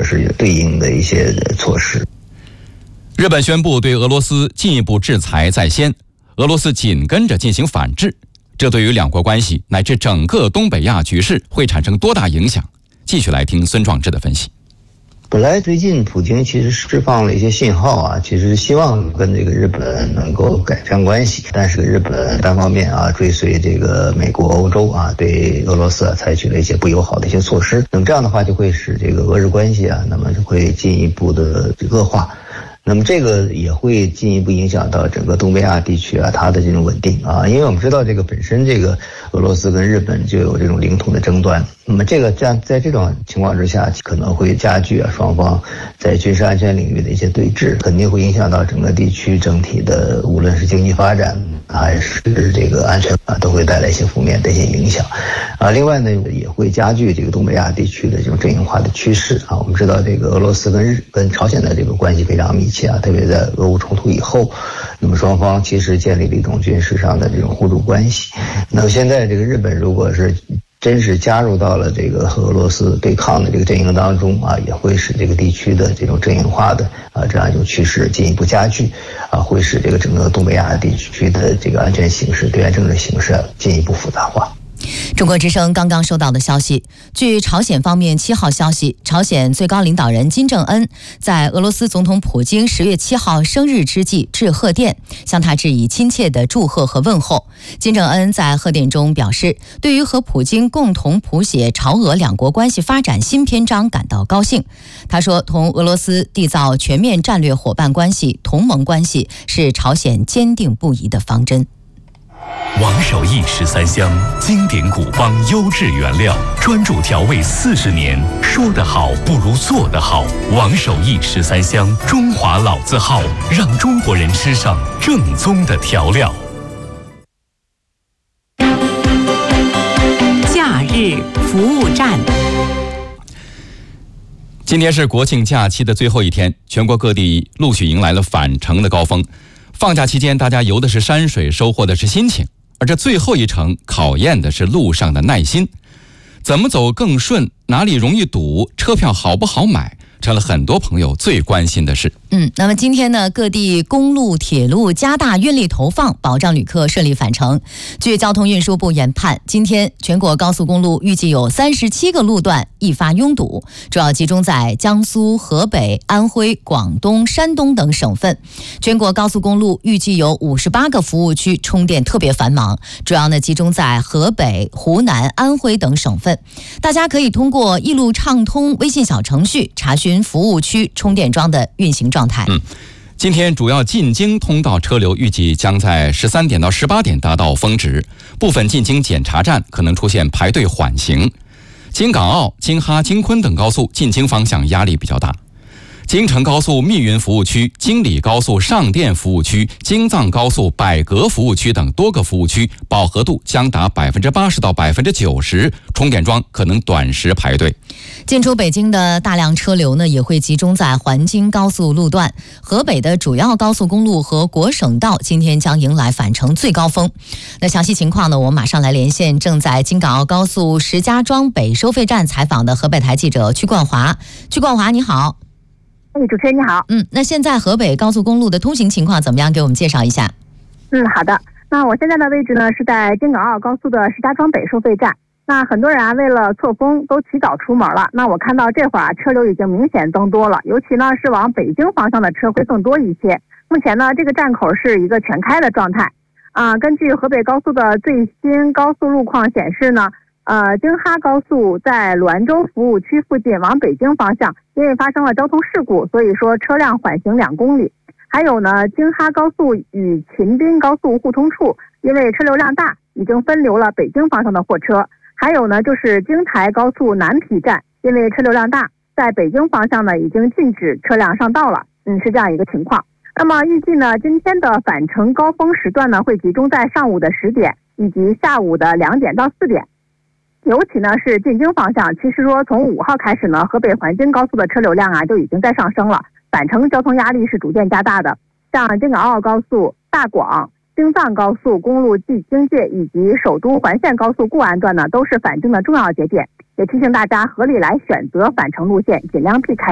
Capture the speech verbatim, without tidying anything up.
是有对应的一些措施。 日本宣布对俄罗斯进一步制裁在先，俄罗斯紧跟着进行反制，这对于两国关系乃至整个东北亚局势会产生多大影响？继续来听孙壮志的分析。 本来最近普京其实释放了一些信号啊，其实希望跟这个日本能够改善关系，但是日本单方面啊追随这个美国、欧洲啊对俄罗斯啊采取了一些不友好的一些措施，那么这样的话就会使这个俄日关系啊，那么就会进一步的恶化。那么这个也会进一步影响到整个东北亚地区啊，它的这种稳定啊，因为我们知道这个本身这个俄罗斯跟日本就有这种领土的争端，那么这个在在这种情况之下，可能会加剧啊双方在军事安全领域的一些对峙，肯定会影响到整个地区整体的，无论是经济发展还是这个安全啊，都会带来一些负面的一些影响啊。另外呢，也会加剧这个东北亚地区的这种阵营化的趋势啊。我们知道这个俄罗斯跟日跟朝鲜的这个关系非常密切啊，特别在俄乌冲突以后，那么双方其实建立了一种军事上的这种互助关系。那么现在这个日本如果是真是加入到了这个和俄罗斯对抗的这个阵营当中啊，也会使这个地区的这种阵营化的啊这样一种趋势进一步加剧啊，会使这个整个东北亚地区的这个安全形势、对外政治形势进一步复杂化。 中国之声刚刚收到的消息，据朝鲜方面七号消息，朝鲜最高领导人金正恩在俄罗斯总统普京十月七号生日之际致贺电，向他致以亲切的祝贺和问候。金正恩在贺电中表示，对于和普京共同谱写朝俄两国关系发展新篇章感到高兴。他说，同俄罗斯缔造全面战略伙伴关系、同盟关系是朝鲜坚定不移的方针。 王守义十三香，经典古方优质原料，专注调味四十年，说得好不如做得好。王守义十三香，中华老字号，让中国人吃上正宗的调料。 假日服务站。 今天是国庆假期的最后一天，全国各地陆续迎来了返程的高峰。放假期间，大家游的是山水，收获的是心情，而这最后一程考验的是路上的耐心。怎么走更顺，哪里容易堵，车票好不好买，成了很多朋友最关心的事。 嗯，那么今天呢，各地公路、铁路加大运力投放，保障旅客顺利返程。据交通运输部研判，今天全国高速公路预计有三十七个路段易发拥堵，主要集中在江苏、河北、安徽、广东、山东等省份。全国高速公路预计有五十八个服务区充电特别繁忙，主要呢集中在河北、湖南、安徽等省份。大家可以通过一路畅通微信小程序查询服务区充电桩的运行状态。 嗯，今天主要进京通道车流预计将在十三点到十八点达到峰值，部分进京检查站可能出现排队缓行。京港澳、京哈、京昆等高速进京方向压力比较大。京承高速密云服务区、京礼高速上甸服务区、京藏高速百格服务区等多个服务区饱和度将达百分之八十到百分之九十，充电桩可能短时排队。 进出北京的大量车流呢，也会集中在环京高速路段。河北的主要高速公路和国省道今天将迎来返程最高峰。那详细情况呢，我们马上来连线正在京港澳高速石家庄北收费站采访的河北台记者曲冠华。曲冠华，你好。 哎，主持人你好。 嗯，那现在河北高速公路的通行情况怎么样？给我们介绍一下。 嗯，好的。那我现在的位置呢是在京港澳高速的石家庄北收费站。那很多人啊为了错峰都起早出门了。那我看到这会儿啊车流已经明显增多了，尤其呢是往北京方向的车会更多一些。目前呢这个站口是一个全开的状态。啊，根据河北高速的最新高速路况显示呢。呃，京哈高速在滦州服务区附近往北京方向，因为发生了交通事故，所以说车辆缓行两公里。还有呢，京哈高速与秦滨高速互通处，因为车流量大，已经分流了北京方向的货车。还有呢，就是京台高速南皮站，因为车流量大，在北京方向呢已经禁止车辆上道了。嗯，是这样一个情况。那么预计呢，今天的返程高峰时段呢，会集中在上午的十点以及下午的两点到四点。尤其呢是进京方向，其实说从五号开始呢，河北环京高速的车流量啊就已经在上升了，返程交通压力是逐渐加大的。像京港澳高速、大广、京藏高速公路进京界以及首都环线高速固安段呢，都是返京的重要节点，也提醒大家合理来选择返程路线，尽量避开